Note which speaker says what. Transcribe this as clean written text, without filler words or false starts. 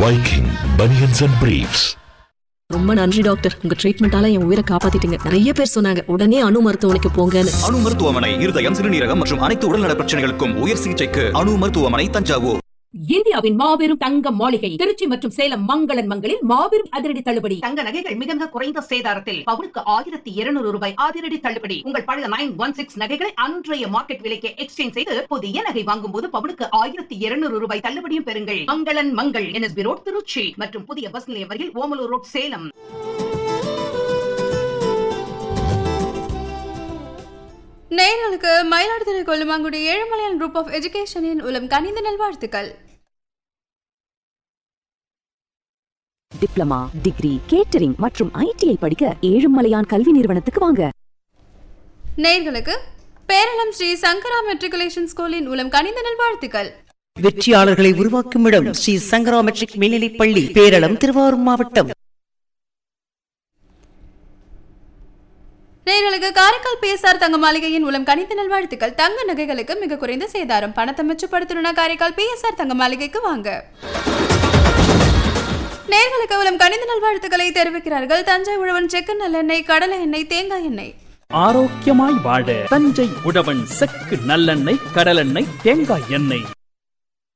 Speaker 1: Viking Bunions and Briefs.
Speaker 2: ரொம்ப நன்றி doctor, உங்க ட்ரீட்மெண்டால என் உயிரை காப்பாத்திட்டீங்க. நிறைய பேர் சொன்னாங்க உடனே அணு மருத்துவமனைக்கு போங்கன்னு.
Speaker 3: அணு மருத்துவமனை இருதயம், சிறுநீரகம் மற்றும் அனைத்து உடல்நல பிரச்சனைகளுக்கும் உயர் சிகிச்சைக்கு அணு மருத்துவமனை, தஞ்சாவூர்.
Speaker 4: இந்தியாவின் மாபெரும் தங்க மாளிகை திருச்சி மற்றும் சேலம் மங்களன் மங்களில் மாபெரும் அதிரடி தள்ளுபடி.
Speaker 5: தங்க நகைகள் மிக மிக குறைந்த சேதாரத்தில் பவுனுக்கு 1200 ரூபாய் அதிரடி தள்ளுபடி. உங்கள் பழைய 916 நகைகளை அன்றைய மார்க்கெட் விலைக்கு எக்ஸ்சேஞ்ச் செய்து புதிய நகை வாங்கும் போது பவுனுக்கு 1200 ரூபாய் தள்ளுபடியும் பெறுங்கள். மங்களன் மங்கள், NSB ரோட், திருச்சி மற்றும் புதிய பஸ் நிலையம் அருகில் ஓமலூர் ரோட், சேலம்.
Speaker 6: நேயர்களுக்கு மயிலாடுதுறை கொல்லுமாங்குடி ஏழுமலையான் குரூப் ஆஃப் எஜுகேஷனின் உலம் கனிந்த நல்வாழ்த்துக்கள்.
Speaker 7: டிப்ளமா, டிகிரி, கேட்டரிங் மற்றும் ITI படிக்க ஏழுமலையான் கல்வி நிறுவனத்துக்கு வாங்க.
Speaker 6: நேயர்களுக்கு பேரளம் ஸ்ரீ சங்கரா மெட்ரிகுலேஷன் ஸ்கூலின் உலம் கனிந்த நல்வாழ்த்துக்கள்.
Speaker 8: வெற்றியாளர்களை உருவாக்கும் இடம் ஸ்ரீ சங்கரா மெட்ரிக் மேல்நிலைப் பள்ளி, பேரளம், திருவாரூர் மாவட்டம்.
Speaker 6: நேயர்களுக்கு காரைக்கால் PSR தங்க மாளிகையின் உலம் கனிந்த நல்வாழ்த்துக்கள். தங்க நகைகளுக்கு மிக குறைந்த சேதாரம். பணத்தை மிச்சப்படுத்தணும்னா காரைக்கால் PSR தங்க மாளிகைக்கு வாங்க. நேயர்களுக்கு உலம் கனிந்த நல்வாழ்த்துக்களை தெரிவிக்கிறார்கள் தஞ்சை உழவன் செக்கு நல்லெண்ணெய், கடலை எண்ணெய், தேங்காய் எண்ணெய்.
Speaker 9: ஆரோக்கியமாய் வாழ தஞ்சை உழவன் செக்கு நல்லெண்ணெய், கடலெண்ணெய், தேங்காய் எண்ணெய்.